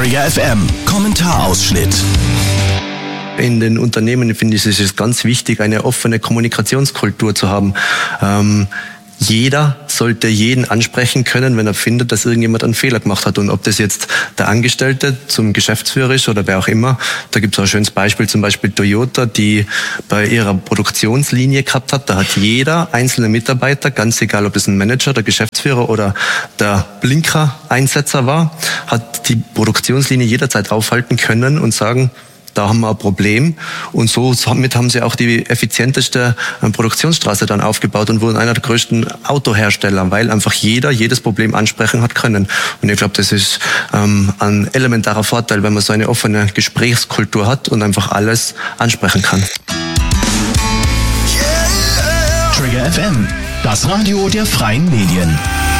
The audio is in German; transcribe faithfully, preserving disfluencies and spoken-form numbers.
Trigger F M, Kommentarausschnitt. In den Unternehmen finde ich, es ist ganz wichtig, eine offene Kommunikationskultur zu haben. Ähm, Jeder sollte jeden ansprechen können, wenn er findet, dass irgendjemand einen Fehler gemacht hat. Und ob das jetzt der Angestellte zum Geschäftsführer ist oder wer auch immer. Da gibt es auch ein schönes Beispiel, zum Beispiel Toyota, die bei ihrer Produktionslinie gehabt hat. Da hat jeder einzelne Mitarbeiter, ganz egal ob es ein Manager, der Geschäftsführer oder der Blinker-Einsetzer war, hat die Produktionslinie jederzeit aufhalten können und sagen, da haben wir ein Problem. Und so somit haben sie auch die effizienteste Produktionsstraße dann aufgebaut und wurden einer der größten Autohersteller, weil einfach jeder jedes Problem ansprechen hat können. Und ich glaube, das ist ähm, ein elementarer Vorteil, wenn man so eine offene Gesprächskultur hat und einfach alles ansprechen kann. Trigger F M, das Radio der freien Medien.